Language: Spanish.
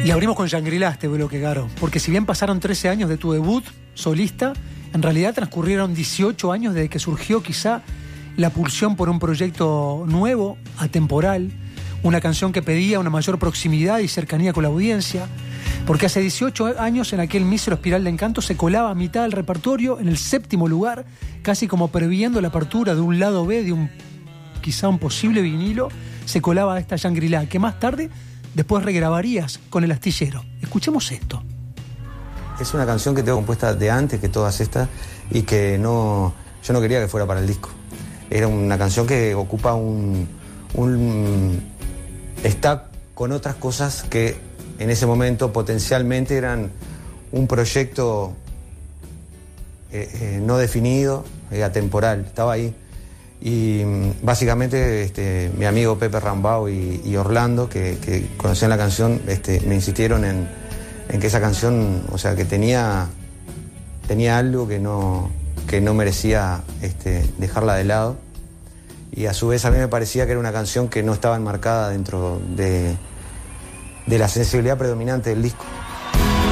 Y abrimos con Shangri-La este bloque, Garo, porque si bien pasaron 13 años de tu debut solista, en realidad transcurrieron 18 años desde que surgió quizá la pulsión por un proyecto nuevo, atemporal, una canción que pedía una mayor proximidad y cercanía con la audiencia, porque hace 18 años en aquel mísero Espiral de Encanto se colaba a mitad del repertorio, en el 7º lugar, casi como previendo la apertura de un lado B de quizá un posible vinilo, se colaba esta Shangri-La, que más tarde después regrabarías con El Astillero. Escuchemos esto. Es una canción que tengo compuesta de antes que todas estas y que yo no quería que fuera para el disco. Era una canción que ocupa está con otras cosas que en ese momento potencialmente eran un proyecto no definido, atemporal, estaba ahí. Y básicamente mi amigo Pepe Rambao y Orlando, que conocían la canción, me insistieron en que esa canción, o sea, que tenía algo que no merecía dejarla de lado. Y a su vez a mí me parecía que era una canción que no estaba enmarcada dentro de la sensibilidad predominante del disco.